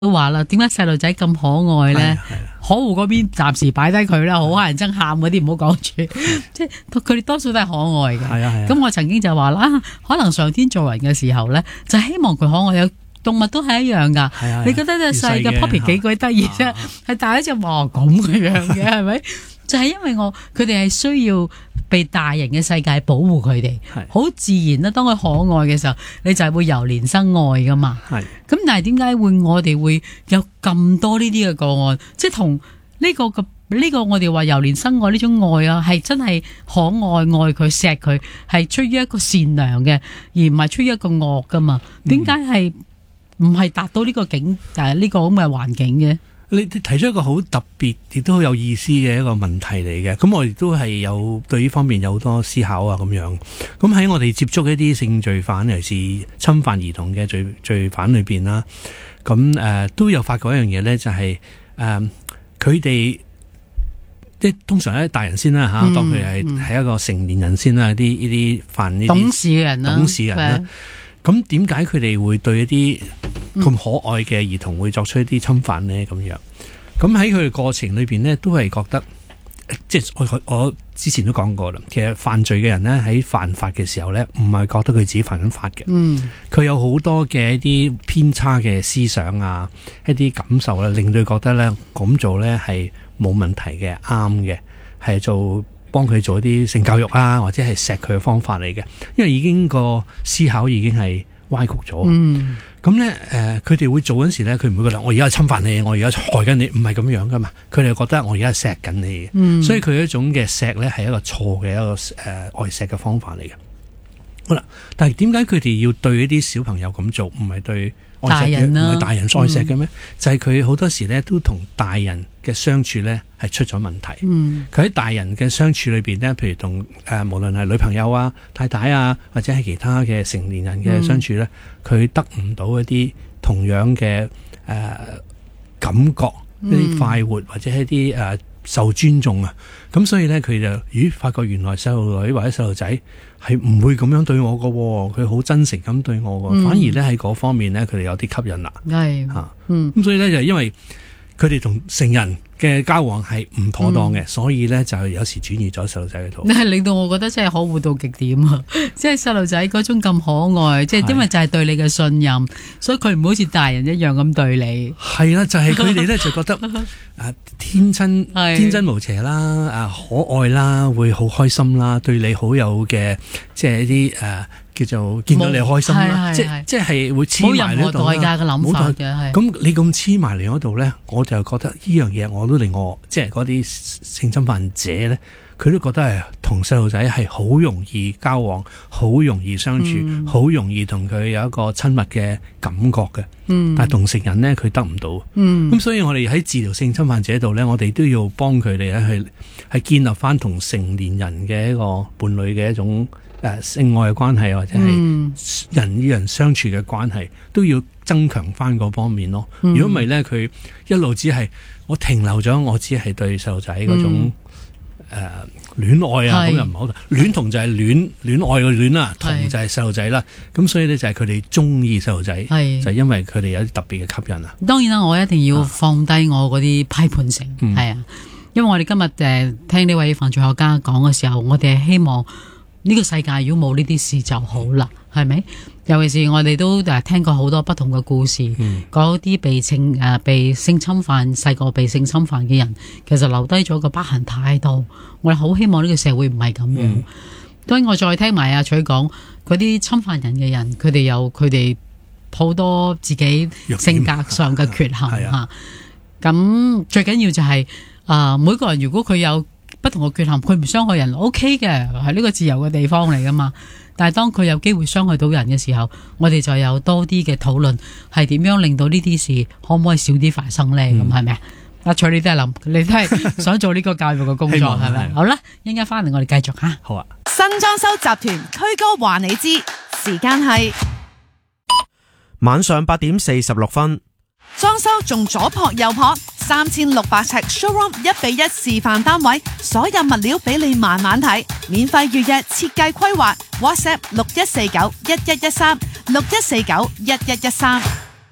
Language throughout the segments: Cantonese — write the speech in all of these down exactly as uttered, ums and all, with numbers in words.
都話啦，點解細路仔咁可愛咧？可惡嗰邊暫時擺低佢啦，好乞人憎喊嗰啲唔好講住，即係佢哋多數都係可愛嘅。 係啊係啊。 咁我曾經就話啦，可能上天做人嘅時候咧，就希望佢可愛。有動物都係一樣噶。 係啊。 你覺得隻細嘅 puppy 幾鬼得意啫？係大一隻哇咁嘅樣嘅，係咪？就係因為我佢哋係需要被大人嘅世界保護佢哋，好自然啦。當佢可愛嘅時候，你就係會由憐生愛噶嘛。係。咁但係點解會我哋會有咁多呢啲嘅個案？即係同呢個嘅呢個我哋話由憐生愛呢種愛啊，係真係可愛愛佢錫佢，係出於一個善良嘅，而唔係出於一個惡噶嘛？點解係唔係達到呢個境誒呢個咁嘅環境嘅？ 你提出一個好特別亦都好有意思嘅一個問題嚟嘅，咁我亦都係有對呢方面有好多思考啊咁樣。咁喺我哋接觸一啲性罪犯，尤其是侵犯兒童嘅罪罪犯裏邊啦，咁誒、呃、都有發覺一樣嘢咧，就係誒佢哋即係通常咧大人先啦嚇，嗯、當佢係係一個成年人先啦，啲呢啲犯呢啲懂事嘅人啦， 懂事人啦。咁點解佢哋會對一啲咁可愛嘅兒童會作出一啲侵犯呢？咁樣，咁喺佢嘅過程裏邊呢，都係覺得，即係我我之前都講過啦。其實犯罪嘅人呢，喺犯法嘅時候呢，唔係覺得佢自己犯緊法嘅。嗯，佢有好多嘅一啲偏差嘅思想啊，一啲感受啦，令到佢覺得呢，咁做呢係冇問題嘅，啱嘅，係做。幫佢做一啲性教育啊，或者係錫佢嘅方法嚟嘅，因為已經個思考已經係歪曲咗。嗯，咁咧誒，佢哋會做嗰陣時咧，佢唔會覺得我而家係侵犯你，我而家害緊你，唔係咁樣噶嘛。佢哋覺得我而家係錫緊你嘅，嗯、所以佢一種嘅錫咧係一個錯嘅一個誒愛錫嘅方法嚟嘅。好啦，但係點解佢哋要對一啲小朋友咁做，唔係對愛錫嘅，唔係大人愛錫嘅咩？就係佢好多時咧都同大人嘅相處咧係出咗問題。佢喺、嗯、大人嘅相處裏邊咧，譬如同誒、呃、無論係女朋友啊、太太啊，或者係其他嘅成年人嘅相處咧，佢、嗯、得唔到一啲同樣嘅誒、呃、感覺，一啲快活或者一啲誒、呃、受尊重啊。咁所以咧，佢就咦發覺原來細路女或者細路仔係唔會咁樣對我㗎，佢好真誠咁對我㗎，嗯、反而咧喺嗰方面咧，佢哋有啲吸引啦。係吓，嗯，咁所以咧就因為佢哋同成人嘅交往係唔妥當嘅，嗯、所以咧就有時轉移咗細路仔嘅度。你係令到我覺得真係可惡到極點啊！即係細路仔嗰種咁可愛，即係因為就係對你嘅信任，所以佢唔好似大人一樣咁對你。係啦，就係佢哋咧就覺得啊天真天真無邪啦，啊可愛啦，會好開心啦，對你好有嘅即係一啲誒。啊叫做見到你開心啦，即即係會黐埋呢度啦。冇任何代價嘅諗法嘅，咁你咁黐埋嚟嗰度咧，我就覺得呢樣嘢我都令我即係嗰啲性侵犯者咧，佢都覺得係同細路仔係好容易交往，好容易相處，好、嗯、容易同佢有一個親密嘅感覺嘅。嗯，但係同成人咧，佢得唔到。嗯，咁所以我哋喺治療性侵犯者度咧，我哋都要幫佢哋咧去係建立翻同成年人嘅一個伴侶嘅一種。誒、呃、性愛嘅關係或者係人與人相處嘅關係，都要增強翻嗰方面咯。如果唔係咧，佢一路只係我停留咗，我只係對細路仔嗰種誒、嗯呃、戀愛啊，咁又唔好。戀童就係戀戀愛嘅戀啦，童就係細路仔啦。咁所以咧就係佢哋中意細路仔，就係因為佢哋有啲特別嘅吸引啊。當然啦，我一定要放低我嗰啲批判性，係、嗯、啊，因為我哋今日誒聽呢位犯罪學家講嘅時候，我哋係希望。呢個世界如果冇呢啲事就好啦，係咪？尤其是我哋都誒聽過好多不同嘅故事，嗰啲、嗯、被性誒、呃、被性侵犯細個被性侵犯嘅人，其實留低咗個疤痕太多。我哋好希望呢個社會唔係咁樣。當然、嗯、我再聽埋阿取講嗰啲侵犯人嘅人，佢哋有佢哋好多自己性格上嘅缺陷嚇。咁最緊要就係、是、啊、呃，每個人如果佢有不同嘅缺陷，佢唔傷害人 OK 嘅，係呢個自由嘅地方嚟噶嘛。但係當佢有機會傷害到人嘅時候，我哋就有多啲嘅討論，係點樣令到呢啲事可唔可以少啲發生呢？咁係咪啊？阿翠，你都係諗，你都係想做呢個教育嘅工作係咪？好啦，一陣間翻嚟我哋繼續吓。好啊。 新裝修集團推歌話你知，時間係晚上八點四十六分。 裝修仲左撲右撲，三千六百尺 showroom 一比一示範單位，所有物料俾你慢慢睇，免費預約設計規劃 ，WhatsApp 六一四九一一一三六一四九一一一三。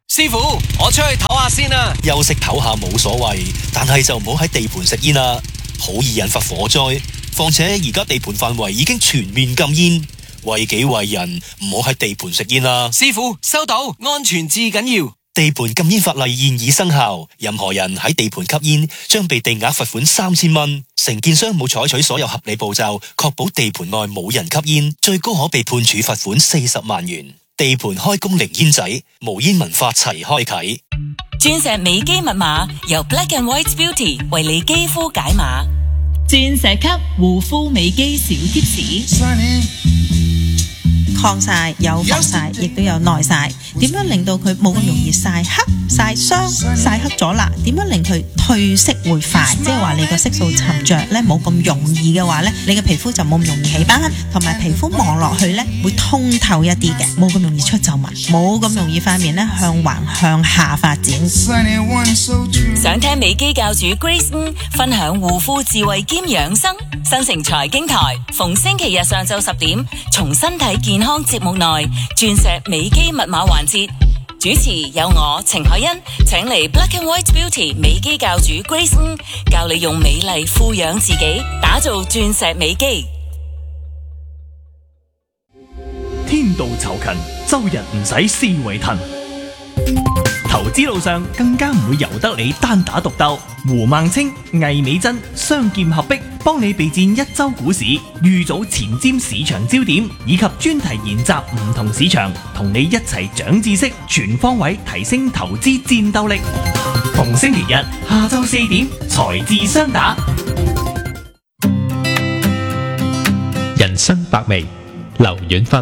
師傅，我出去唞下先啊。休息唞下冇所謂，但係就唔好喺地盤食煙啦，好易引發火災。況且而家地盤範圍已經全面禁煙，為己為人，唔好喺地盤食煙啦。師傅，收到，安全至緊要。地盤禁煙法例現已生效，任何人喺地盤吸煙將被定額罰款三千蚊。承建商冇採取所有合理步驟，確保地盤內冇人吸煙，最高可被判處罰款四十萬元。地盤開工零煙仔，無煙文化齊開啟。 鑽石美肌密碼由 Black and White Beauty 為你肌膚解碼。鑽石級護膚美肌小貼士。 抗曬有防曬，亦都有耐曬。點樣令到佢冇咁容易曬黑、曬傷、曬黑咗啦？點樣令佢褪色會快？即係話你個色素沉着咧，冇咁容易嘅話咧，你嘅皮膚就冇咁容易起斑，同埋皮膚望落去咧會通透一啲嘅，冇咁容易出皺紋，冇咁容易塊面咧向橫向下發展。 想聽美肌教主 Grace 分享護膚智慧兼養生，新城財經台逢星期日上晝十點，從身體健康節目內鑽石美肌密碼環節，主持有我程海欣，請嚟 Black and White Beauty 美肌教主 Grace 教你用美麗富養自己，打造鑽石美肌。 天道酬勤，周日唔使思維騰。投資路上更加唔會由得你單打獨鬥。胡孟青、魏美珍雙劍合璧，幫你備戰一周股市，預早前瞻市場焦點，以及專題研習唔同市場，同你一齊長知識，全方位提升投資戰鬥力。逢星期日下晝四點，財智雙打。 人生百味，劉遠芬。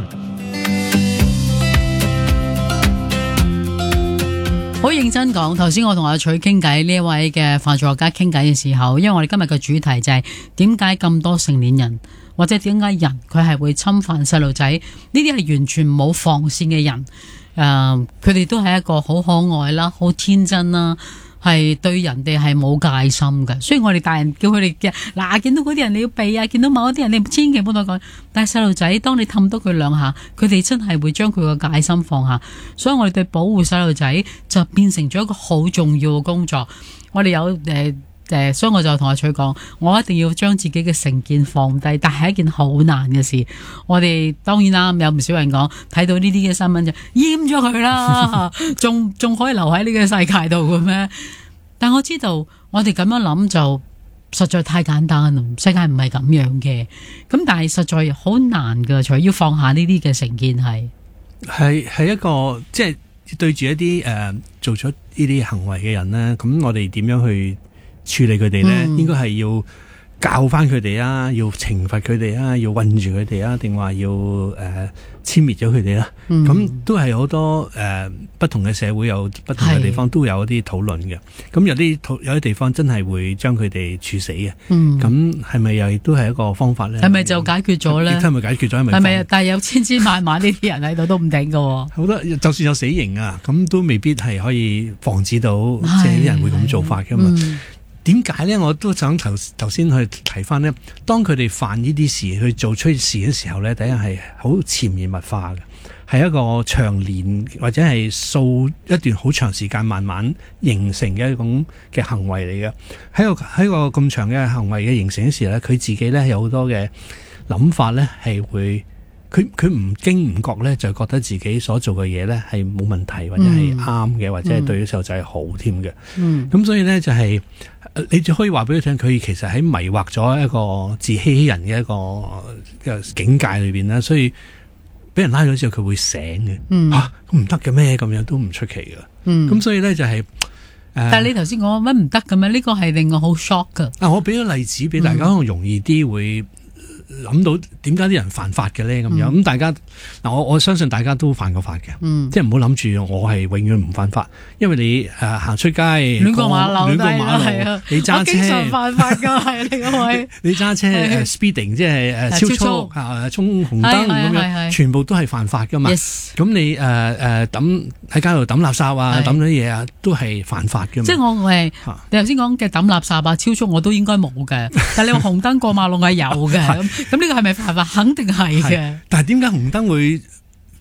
好認真講，頭先我同阿取傾偈，呢一位嘅犯罪學家傾偈嘅時候，因為我哋今日嘅主題就係點解咁多成年人或者點解人佢係會侵犯細路仔，呢啲係完全冇防線嘅人，誒、呃，佢哋都係一個好可愛啦，好天真啦，係對人哋係冇戒心嘅，所以我哋大人叫佢哋嘅嗱，見到嗰啲人你要避啊，見到某一啲人你千祈唔好同佢講。但係細路仔，當你氹到佢兩下，佢哋真係會將佢個戒心放下。所以我哋對保護細路仔就變成咗一個好重要嘅工作。我哋有誒誒、呃，所以我就同阿取講，我一定要將自己嘅成見放低，但係一件好難嘅事。我哋當然啦，有唔少人講睇到呢啲嘅新聞就閹咗佢啦，仲仲可以留喺呢個世界度嘅咩？但我知道我哋咁樣諗就實在太簡單啦，世界唔係咁樣嘅。咁但係實在好難噶，除咗要放下呢啲嘅成見，係係係一個即係對住一啲誒、呃、做出呢啲行為嘅人咧，咁我哋點樣去處理佢哋咧？嗯、應該係要教翻佢哋啊，要懲罰佢哋啊，要韞住佢哋啊，定話要誒殲滅咗佢哋啦？咁、嗯、都係好多誒、呃、不同嘅社會有不同嘅地方都有一啲討論嘅。咁有啲有啲地方真係會將佢哋處死嘅。咁係咪又亦都係一個方法咧？係咪就解決咗咧？係咪解決咗？係咪？但係有千千萬萬呢啲人喺度都唔定㗎。好多就算有死刑啊，咁都未必係可以防止到即係啲人會咁做法㗎嘛。點解咧？我都想頭頭先去提翻咧，當佢哋犯呢啲事去做出事嘅時候咧，第一係好潛移默化嘅，係一個長年或者係數一段好長時間慢慢形成嘅一種嘅行為嚟嘅。喺個喺個咁長嘅行為嘅形成嘅時候咧，佢自己咧有好多嘅諗法咧，係會佢佢唔經唔覺咧，就覺得自己所做嘅嘢咧係冇問題，或者係啱嘅，或者係對啲細路仔好添嘅。嗯，咁所以咧就係、是。你就可以話俾佢聽，佢其實喺迷惑咗一個自欺欺人嘅一個嘅境界裏邊啦，所以俾人拉咗之後佢會醒嘅。嗯，吓唔得嘅咩？咁樣都唔出奇嘅。嗯，咁所以咧就係、是，呃、但係你頭先講乜唔得咁樣？呢個係令我好 shock 噶。啊，我俾個例子俾大家，可能容易啲會諗到點解啲人犯法嘅咧咁樣。咁、嗯、大家嗱，我我相信大家都犯過法嘅。嗯，即係唔好諗住我係永遠唔犯法，因為你誒行、呃、出街亂過馬路，亂過馬路係啊，你揸車我經常犯法噶，係你嗰位。你揸車誒 speeding 即係誒超速啊，衝紅燈咁樣，全部都係犯法噶嘛。咁、yes. 你誒誒抌喺街度抌垃圾啊，抌咗啲嘢啊，都係犯法噶嘛。即係我誒，你頭先講嘅抌垃圾啊、超速我都應該冇嘅，但係你話紅燈過馬路係有嘅。咁呢個係咪犯法？肯定係嘅。但係點解紅燈會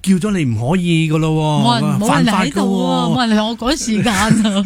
叫咗你唔可以噶咯， 冇人冇人喺度喎，冇人同我趕時間啊。